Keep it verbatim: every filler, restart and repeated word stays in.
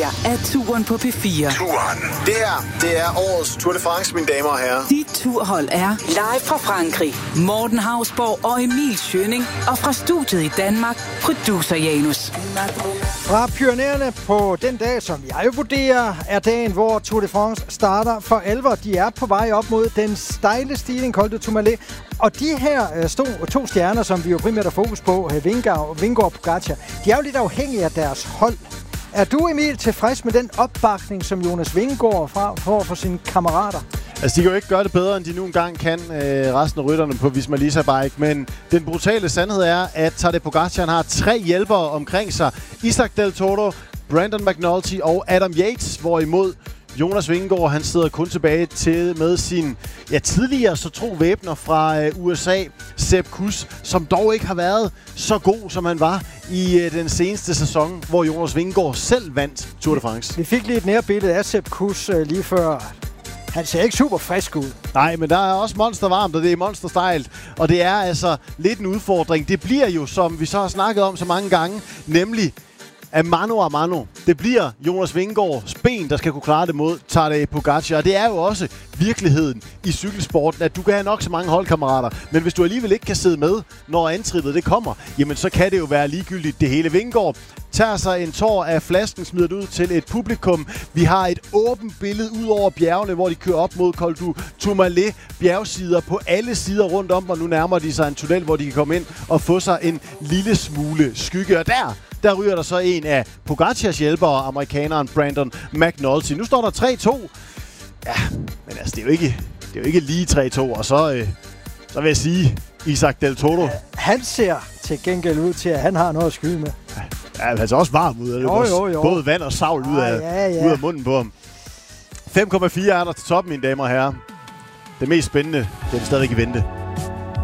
her er turen på P fire. Turen. Det her, det er årets Tour de France, mine damer og herrer. Dit turhold er live fra Frankrig. Morten Hausborg og Emil Schønning. Og fra studiet i Danmark, producer Janus. Fra Pyrenæerne på den dag, som jeg jo vurderer, er dagen, hvor Tour de France starter for alvor. De er på vej op mod den stejle stigning, Col du Tourmalet. Og de her stod, to stjerner, som vi jo primært har fokus på, Vingegaard, Vingegaard og Pogacar, de er jo lidt afhængige af deres hold. Er du, Emil, tilfreds med den opbakning, som Jonas Vingegaard fra får for sine kammerater? Altså, de kan jo ikke gøre det bedre, end de nu engang kan, øh, resten af rytterne på Visma Lease Bike. Men den brutale sandhed er, at Tadej Pogacar har tre hjælpere omkring sig. Isaac Del Toro, Brandon McNulty og Adam Yates, hvorimod Jonas Vingegaard, han sidder kun tilbage til med sin ja, tidligere så tro væbner fra øh, U S A, Sepp Kuss, som dog ikke har været så god, som han var i øh, den seneste sæson, hvor Jonas Vingegaard selv vandt Tour de France. Vi fik lige et nærbillede af Sepp Kuss øh, lige før. Han ser ikke super frisk ud. Nej, men der er også monstervarmt, og det er monsterstejlt. Og det er altså lidt en udfordring. Det bliver jo, som vi så har snakket om så mange gange, nemlig at mano a mano. Det bliver Jonas Vingegaards ben, der skal kunne klare det mod Tadej Pogacar. Og det er jo også virkeligheden i cykelsporten, at du kan have nok så mange holdkammerater. Men hvis du alligevel ikke kan sidde med, når antrittet det kommer, jamen så kan det jo være ligegyldigt det hele. Vingegaard tager sig en tår af flasken, smider det ud til et publikum. Vi har et åbent billede ud over bjergene, hvor de kører op mod Col du Tourmalet. Bjergsider på alle sider rundt om, og nu nærmer de sig en tunnel, hvor de kan komme ind og få sig en lille smule skygge. Og der, der ryger der så en af Pogacars hjælpere, amerikaneren Brandon McNulty. Nu står der tre to. Ja, men altså, det er jo ikke, det er jo ikke lige tre to, og så, øh, så vil jeg sige, Isaac Del Toro. Uh, han ser til gengæld ud til, at han har noget at skyde med. Ja, han ser også varm ud af det. Jo, jo, jo. Både vand og savl ud af, ah, ja, ja. ud af munden på ham. fem komma fire er der til toppen, mine damer og herrer. Det mest spændende, det er stadig i vente.